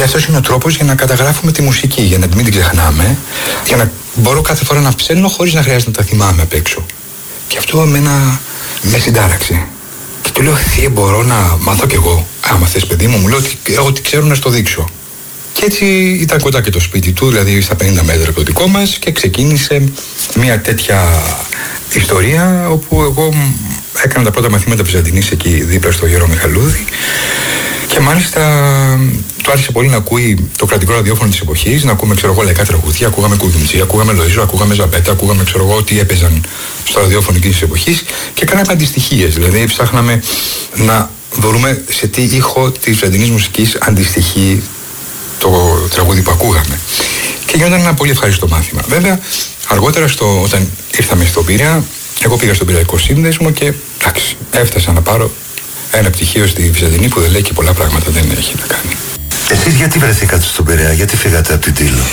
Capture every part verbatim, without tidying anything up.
λέει αυτός είναι ο τρόπος για να καταγράφουμε τη μουσική, για να μην την ξεχνάμε, για να μπορώ κάθε φορά να ψέλνω χωρίς να χρειάζεται να τα θυμάμαι απ' έξω. Και αυτό εμένα με συντάραξε. Και του λέω, Θεέ, μπορώ να μάθω κι εγώ. Άμα θες, παιδί μου, μου λέω ότι ό,τι ξέρω να στο δείξω. Και έτσι ήταν κοντά και το σπίτι του, δηλαδή στα πενήντα μέτρα από το δικό μας, και ξεκίνησε μια τέτοια ιστορία όπου εγώ έκανα τα πρώτα μαθήματα Βυζαντινής εκεί δίπλα στο Γέρο Μιχαλούδη. Και μάλιστα του άρχισε πολύ να ακούει το κρατικό ραδιόφωνο της εποχής, να ακούμε, ξέρω εγώ, λαϊκά τραγούδια, ακούγαμε Κουδουμτζή, ακούγαμε Λοΐζο, ακούγαμε Ζαμπέτα, ακούγαμε, ξέρω εγώ, τι έπαιζαν στο ραδιόφωνο εκεί της εποχής, και κάναμε αντιστοιχίες. Δηλαδή ψάχναμε να βρούμε σε τι ήχο της βυζαντινής μουσικής αντιστοιχεί το τραγούδι που ακούγαμε. Και γινόταν ένα πολύ ευχάριστο μάθημα. Βέβαια, αργότερα, στο, όταν ήρθαμε στον Πειραιά, εγώ πήγα στον Πειραϊκό Σύνδεσμο και εντάξει, έφτασα να πάρω ένα πτυχίο στη Βυζαντινή που δεν λέει και πολλά πράγματα, δεν έχει να κάνει. Εσείς γιατί βρεθήκατε στον Πειραιά, γιατί φύγατε από την Τήλο?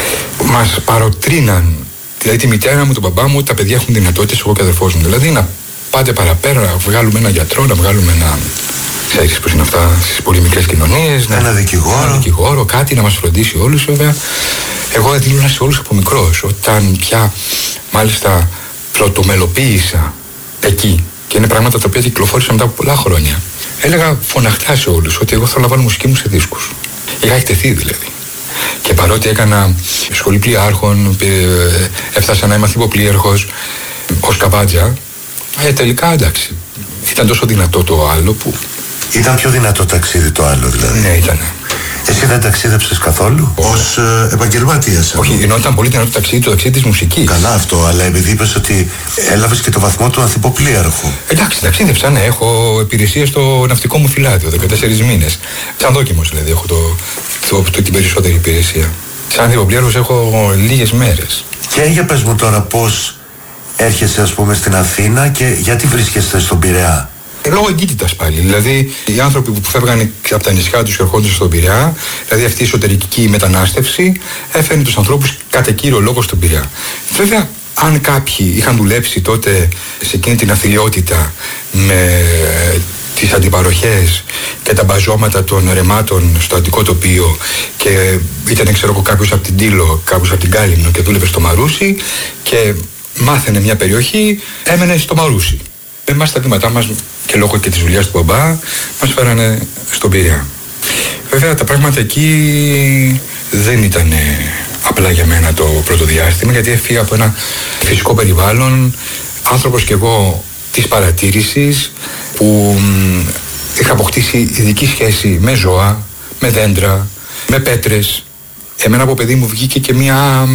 Μας παροτρύναν, δηλαδή τη μητέρα μου, τον μπαμπά μου, τα παιδιά έχουν δυνατότητες, εγώ και αδερφός μου. Δηλαδή να πάτε παραπέρα, να βγάλουμε ένα γιατρό, να βγάλουμε ένα. Ξέρεις πώς είναι αυτά στις πολύ μικρές κοινωνίες. Ένα να... δικηγόρο. Ένα δικηγόρο, κάτι να μας φροντίσει όλους, βέβαια. Εγώ έδεινα σε όλους από μικρός. Όταν πια μάλιστα πρωτομελοποίησα εκεί, και είναι πράγματα τα οποία κυκλοφόρησαν μετά από πολλά χρόνια, έλεγα φωναχτά σε όλους ότι εγώ θέλω να βάλω μουσική μου σε δίσκους. Είχα εκτεθεί δηλαδή. Και παρότι έκανα σχολή πλοιάρχων, έφτασα να είμαι αθλητοπλοίαρχος ως καβάτζα, ε, τελικά εντάξει. Ήταν τόσο δυνατό το άλλο που. Ήταν πιο δυνατό ταξίδι το άλλο δηλαδή. Ναι, ήταν. Εσύ δεν ταξίδεψες καθόλου ως ε, επαγγελματίας? Όχι, ενώ ήταν πολύ δυνατό ταξίδι, το ταξίδι της μουσικής. Καλά αυτό, αλλά επειδή είπες ότι έλαβες και το βαθμό του ανθιποπλοίαρχου. Εντάξει, ταξίδεψα, ναι. Έχω υπηρεσία στο ναυτικό μου φυλάδιο δεκατέσσερις μήνες. Σαν δόκιμος δηλαδή, έχω το, το, το, την περισσότερη υπηρεσία. Σαν ανθιποπλοίαρχος έχω λίγες μέρες. Και για πες μου τώρα πώς έρχεσαι, ας πούμε, στην Αθήνα και γιατί βρίσκεσαι στον Πειραιά? Λόγω εγκύτητας πάλι. Δηλαδή, οι άνθρωποι που φεύγαν από τα νησιά τους και ερχόντουσαν στον Πειραιά, δηλαδή αυτή η εσωτερική μετανάστευση, έφερνε τους ανθρώπους κατά κύριο λόγο στον Πειραιά. Βέβαια, αν κάποιοι είχαν δουλέψει τότε σε εκείνη την αθλιότητα με τις αντιπαροχές και τα μπαζώματα των ρεμάτων στο Αττικό τοπίο, και ήταν, ξέρω εγώ, κάποιος από την Τήλο, κάποιος από την Κάλυμνο και δούλευε στο Μαρούσι και μάθαινε μια περιοχή, έμενε στο Μαρούσι. Εμάς τα βήματά μας, και λόγω και της δουλειάς του μπαμπά, μας φέρανε στον Πειραιά. Βέβαια τα πράγματα εκεί δεν ήταν απλά για μένα το πρώτο διάστημα, γιατί έφυγα από ένα φυσικό περιβάλλον, άνθρωπος κι εγώ της παρατήρησης, που είχα αποκτήσει ειδική σχέση με ζώα, με δέντρα, με πέτρες. Εμένα από παιδί μου βγήκε και μια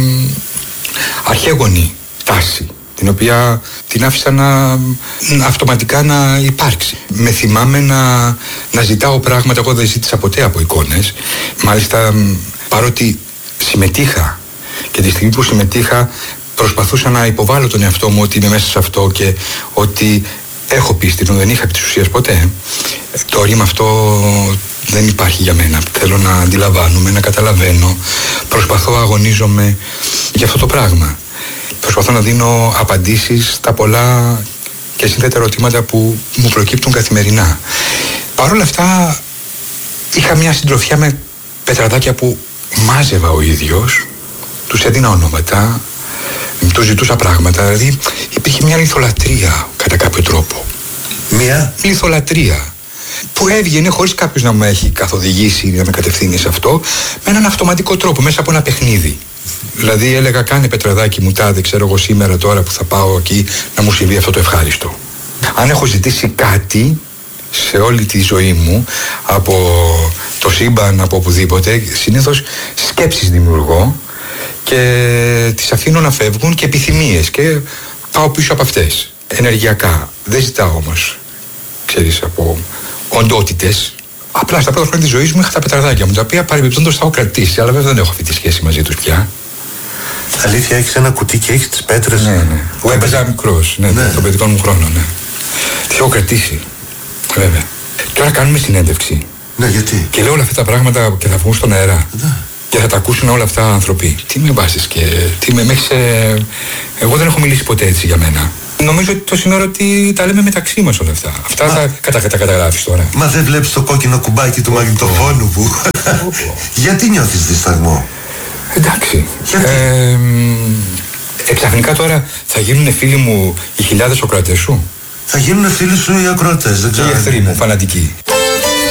αρχαίγονη τάση, την οποία την άφησα να, να αυτοματικά να υπάρξει. Με θυμάμαι να, να ζητάω πράγματα, εγώ δεν ζήτησα ποτέ από εικόνες. Μάλιστα, παρότι συμμετείχα, και τη στιγμή που συμμετείχα προσπαθούσα να υποβάλω τον εαυτό μου ότι είμαι μέσα σε αυτό και ότι έχω πίστη, δεν είχα επί της ουσίας ποτέ. Το ρήμα αυτό δεν υπάρχει για μένα. Θέλω να αντιλαμβάνομαι, να καταλαβαίνω. Προσπαθώ, αγωνίζομαι για αυτό το πράγμα. Προσπαθώ να δίνω απαντήσεις στα πολλά και σύνθετα ερωτήματα που μου προκύπτουν καθημερινά. Παρ' όλα αυτά είχα μια συντροφιά με πετραδάκια που μάζευα ο ίδιος, τους έδινα ονόματα, τους ζητούσα πράγματα, δηλαδή υπήρχε μια λιθολατρεία κατά κάποιο τρόπο. Μια λιθολατρεία που έβγαινε χωρίς κάποιος να μου έχει καθοδηγήσει, να με κατευθύνει σε αυτό, με έναν αυτοματικό τρόπο, μέσα από ένα παιχνίδι. Δηλαδή έλεγα, κάνε πετραδάκι μου τάδε, ξέρω εγώ σήμερα τώρα που θα πάω εκεί να μου συμβεί αυτό το ευχάριστο. Αν έχω ζητήσει κάτι σε όλη τη ζωή μου, από το σύμπαν, από οπουδήποτε, συνήθως σκέψεις δημιουργώ και τις αφήνω να φεύγουν, και επιθυμίες, και πάω πίσω από αυτές, ενεργειακά. Δεν ζητάω όμως, ξέρεις, από οντότητες. Απλά στα πρώτα χρόνια της ζωής μου είχα τα πετραδάκια μου, τα οποία παρεμπιπτόντως τα έχω κρατήσει, αλλά βέβαια δεν έχω αυτή τη σχέση μαζί τους πια. Αλήθεια, έχεις ένα κουτί και έχεις τις πέτρες? Ναι, ναι. Που έπαιζα μικρός, ναι, ναι. Τον παιδικό μου χρόνο, ναι. Τις έχω κρατήσει, βέβαια. Τώρα κάνουμε συνέντευξη. Ναι, γιατί? Και λέω όλα αυτά τα πράγματα και θα βγουν στον αέρα. Ναι. Και θα τα ακούσουν όλα αυτά άνθρωποι. Τι με βάζεις και τι με έχεις... Ε... Εγώ δεν έχω μιλήσει ποτέ έτσι για μένα. Νομίζω ότι το σύνορο ότι τα λέμε μεταξύ μας όλα αυτά. Αυτά Μα... θα κατα... κατα... καταγράφεις τώρα. Μα δεν βλέπεις το κόκκινο κουμπάκι του μαγνητοφώνου που... Γιατί νιώθεις δισταγμό? Εντάξει. Γιατί? Ε, Εξαφνικά τώρα θα γίνουν φίλοι μου οι χιλιάδες ακροατές σου. Θα γίνουν φίλοι σου οι ακροατές, δεν Και ξέρω. οι εχθροί μου, φανατικοί.